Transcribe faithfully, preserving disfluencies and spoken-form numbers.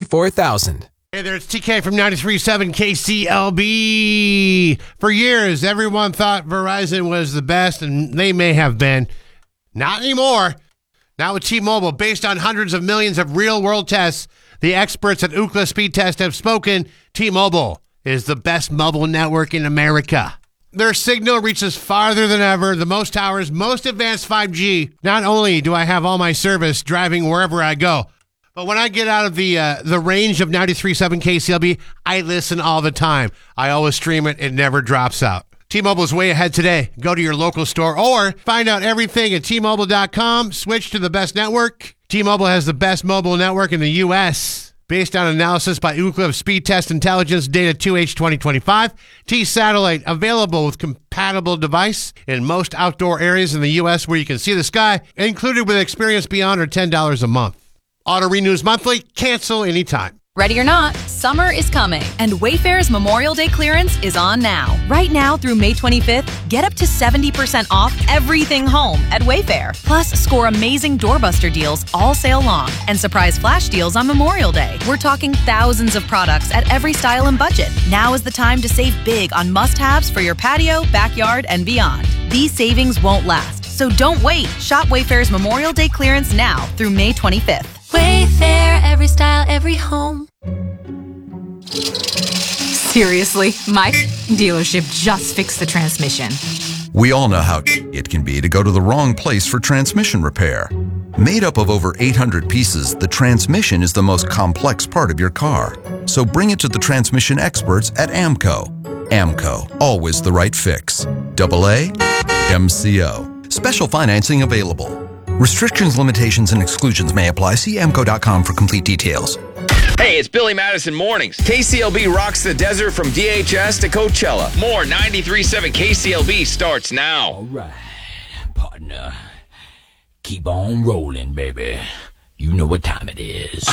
four thousand. Hey there, it's T K from ninety-three point seven K C L B. For years, everyone thought Verizon was the best, and they may have been. Not anymore. Now with T-Mobile, based on hundreds of millions of real-world tests, the experts at Ookla Speed Test have spoken. T-Mobile is the best mobile network in America. Their signal reaches farther than ever, the most towers, most advanced five G. Not only do I have all my service driving wherever I go, but when I get out of the uh, the range of ninety-three point seven K C L B, I listen all the time. I always stream it. It never drops out. T-Mobile is way ahead today. Go to your local store or find out everything at T Mobile dot com. Switch to the best network. T-Mobile has the best mobile network in the U S Based on analysis by Ookla Speed Test Intelligence Data two H twenty twenty-five, T-Satellite available with compatible device in most outdoor areas in the U S where you can see the sky, included with Experience Beyond or ten dollars a month. Auto renews monthly. Cancel anytime. Ready or not, summer is coming, and Wayfair's Memorial Day clearance is on now. Right now through May twenty-fifth, get up to seventy percent off everything home at Wayfair. Plus, score amazing doorbuster deals all sale long and surprise flash deals on Memorial Day. We're talking thousands of products at every style and budget. Now is the time to save big on must-haves for your patio, backyard, and beyond. These savings won't last, so don't wait. Shop Wayfair's Memorial Day clearance now through May twenty-fifth. Wayfair, every style, every home. Seriously, my dealership just fixed the transmission. We all know how it can be to go to the wrong place for transmission repair. Made up of over eight hundred pieces, the transmission is the most complex part of your car. So bring it to the transmission experts at AMCO. AMCO, always the right fix. Double A, M C O. Special financing available. Restrictions, limitations, and exclusions may apply. See A M C O dot com for complete details. Hey, it's Billy Madison Mornings. K C L B rocks the desert from D H S to Coachella. More ninety-three point seven K C L B starts now. All right, partner. Keep on rolling, baby. You know what time it is.